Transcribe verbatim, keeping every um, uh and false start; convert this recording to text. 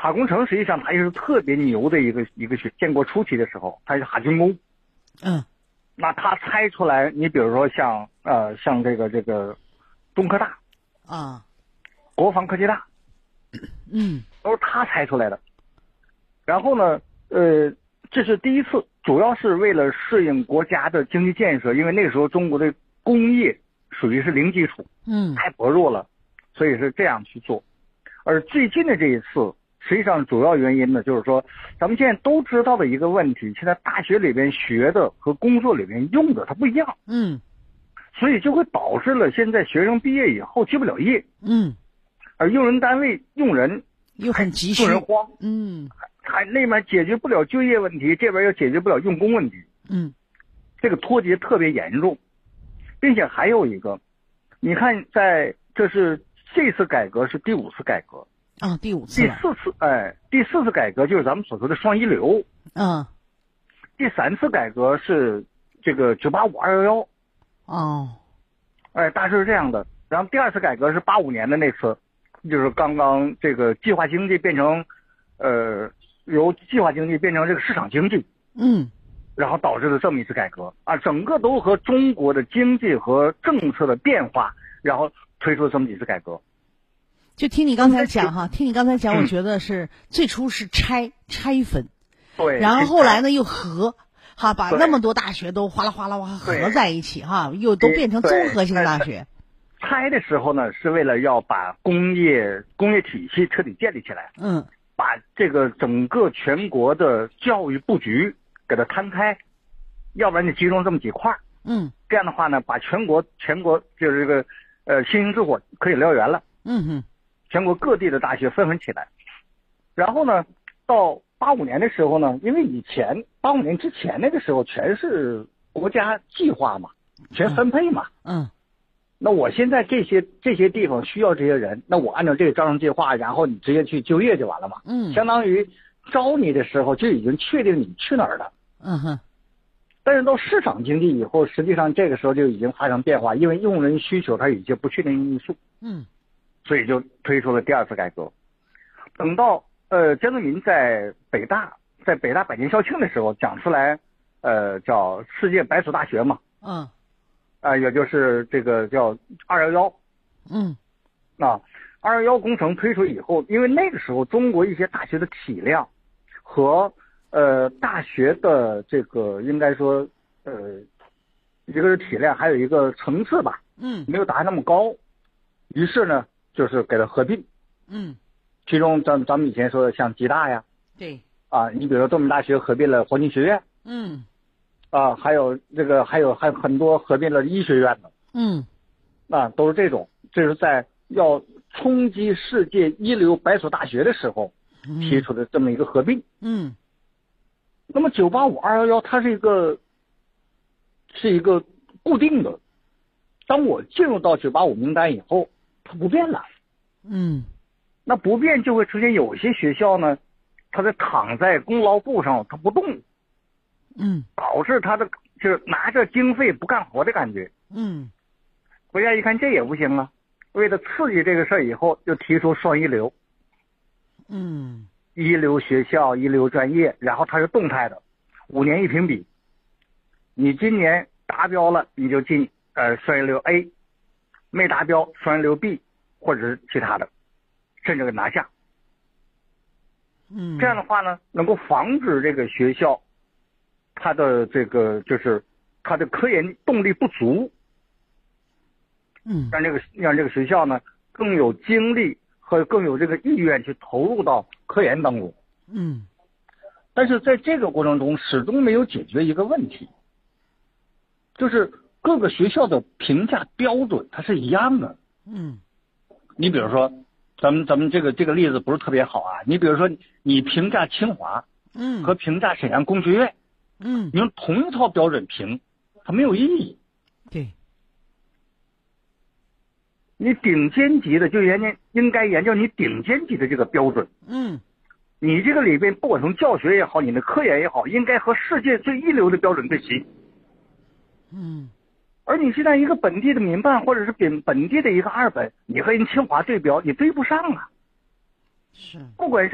哈工程实际上它也是特别牛的一个一个学，建国初期的时候，它是哈军工。 嗯。 那它拆出来，你比如说像呃像这个这个中科大啊， 国防科技大， 嗯， 都是他拆出来的。然后呢，呃，这是第一次，主要是为了适应国家的经济建设，因为那个时候中国的工业属于是零基础， 嗯， 太薄弱了，所以是这样去做。而最近的这一次，实际上主要原因呢，就是说咱们现在都知道的一个问题，现在大学里边学的和工作里边用的它不一样， 嗯， 所以就会导致了现在学生毕业以后毕不了业， 嗯， 而用人单位用人又很急需， 用人慌， 嗯， 还那边解决不了就业问题，这边又解决不了用工问题， 嗯， 这个脱节特别严重，并且还有一个，你看在这是这次改革是第五次改革啊，第五次第了， 四次哎，第四次改革就是咱们所说的双一流， 嗯， 第三次改革是这个九八五二幺幺， 哦， 哎，大致是这样的。然后第二次改革是八五年的那次，就是刚刚这个计划经济变成，呃，由计划经济变成这个市场经济， 嗯， 然后导致了这么一次改革啊，整个都和中国的经济和政策的变化，然后推出了这么几次改革。 就听你刚才讲哈，听你刚才讲， 嗯我觉得是最初是拆拆分， 对， 然后后来呢又合，哈，把对那么多大学都哗啦哗啦哗合对在一起哈，又都变成综合性大学。 拆的时候呢，是为了要把工业工业体系彻底建立起来， 嗯， 把这个整个全国的教育布局给它摊开，要不然你集中这么几块儿， 嗯， 这样的话呢，把全国全国就是这个呃星星之火可以燎原了， 嗯哼， 全国各地的大学纷纷起来。然后呢，到八五年的时候呢，因为以前八五年之前那个时候全是国家计划嘛，全分配嘛， 嗯， 那我现在这些这些地方需要这些人，那我按照这个招生计划，然后你直接去就业就完了嘛。 嗯， 相当于招你的时候就已经确定你去哪儿了。 嗯哼， 但是到市场经济以后，实际上这个时候就已经发生变化，因为用人需求它有一些不确定因素， 嗯， 所以就推出了第二次改革。等到呃江泽民在北大在北大百年校庆的时候讲出来，呃叫世界百所大学嘛， 嗯， 啊、也就是这个叫二幺幺。 嗯， 啊，二幺幺工程推出以后，因为那个时候中国一些大学的体量和呃大学的这个应该说呃一个是体量，还有一个层次吧， 嗯， 没有达那么高，于是呢就是给它合并， 嗯， 其中咱咱们以前说的像吉大呀， 对， 啊，你比如说东北大学合并了黄金学院， 嗯， 啊，还有这个还有还有很多合并了医学院的， 嗯， 啊，都是这种，这是在要冲击世界一流百所大学的时候提出的这么一个合并。 嗯， 那么九八五二幺幺它是一个是一个固定的，当我进入到九八五名单以后，它不变了。 嗯， 那不变就会出现有些学校呢，它在躺在功劳簿上它不动， 嗯， 导致它的就是拿着经费不干活的感觉。 嗯， 国家一看这也不行啊，为了刺激这个事儿，以后就提出双一流， 嗯， 一流学校一流专业，然后它是动态的，五年一评比，你今年达标了你就进呃双一流 A， 没达标双一流 B 或者是其他的，甚至给拿下。 嗯， 这样的话呢，能够防止这个学校它的这个就是它的科研动力不足， 嗯， 让这个让这个学校呢更有精力和更有这个意愿去投入到科研当中。 嗯， 但是在这个过程中始终没有解决一个问题，就是各个学校的评价标准它是一样的。 嗯， 你比如说咱们咱们这个这个例子不是特别好啊，你比如说你评价清华嗯， 和评价沈阳工学院， 嗯， 你用同一套标准评，它没有意义。 对， 你顶尖级的就研究应该研究你顶尖级的这个标准， 嗯， 你这个里边不管从教学也好，你的科研也好，应该和世界最一流的标准对齐。 嗯， 而你现在一个本地的民办或者是本本地的一个二本，你和人清华对标，你对不上啊。 是。 不管是